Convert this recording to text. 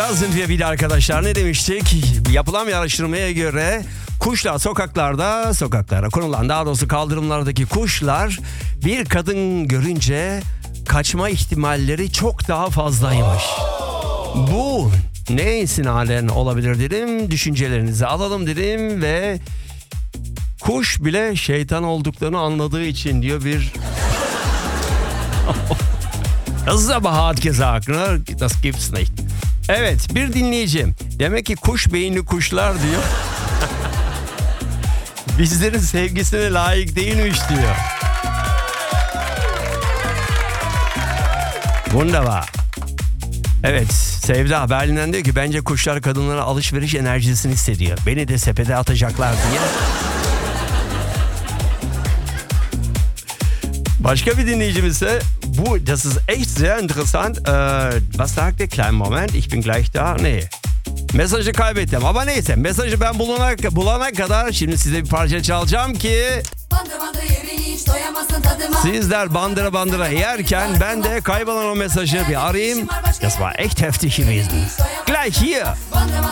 Da sind wir wieder arkadaşlar. Ne demiştik? Yapılan bir araştırmaya göre kuşlar sokaklara konulan, daha doğrusu kaldırımlardaki kuşlar bir kadın görünce kaçma ihtimalleri çok daha fazlaymış. Bu ne istinaden olabilir dedim. Düşüncelerinizi alalım dedim ve kuş bile şeytan olduklarını anladığı için diyor bir... Das ist aber hart gesagt, ne? Das gibt's nicht. Evet, bir dinleyici. Demek ki kuş beyinli kuşlar diyor. Bizlerin sevgisine layık değilmiş diyor. Wunderbar. Evet, Sevda Berlin'den diyor ki bence kuşlar kadınlara alışveriş enerjisini hissediyor. Beni de sepete atacaklar diye. Başka bir dinleyicimiz ise das ist echt sehr interessant. Was sagt der? Kleinen Moment, ich bin gleich da. Nee. Mesajı kaybettim ama neyse, mesajı ben bulana kadar şimdi size bir parça çalacağım ki sizler bandıra yerken ben de kaybolan o mesajı bir arayayım. Das war echt heftig gewesen. Gleich hier.